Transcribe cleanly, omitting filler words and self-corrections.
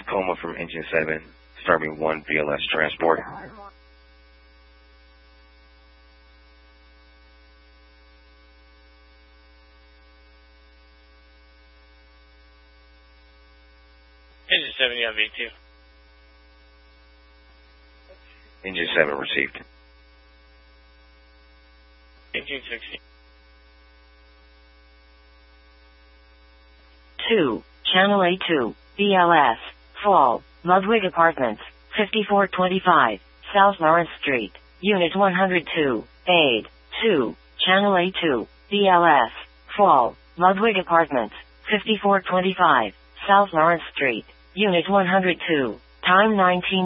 coma from engine 7, starboard 1 VLS transport. Engine 7, you have V2. Engine 7 received. Engine 60. 2, Channel A2, BLS, Fall, Ludwig Apartments, 5425, South Lawrence Street, Unit 102, Aid, 2, Channel A2, BLS, Fall, Ludwig Apartments, 5425, South Lawrence Street, Unit 102, time 19